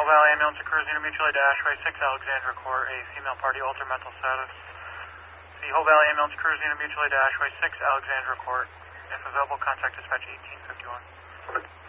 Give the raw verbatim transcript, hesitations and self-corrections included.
Hope Valley Ambulance to Cruise Unit Mutual Aid to Ashway six Alexandra Court, a female party altered mental status. The Hope Valley Ambulance to Cruise Unit Mutual Aid to Ashway six Alexandra Court. If available, contact dispatch eighteen fifty-one.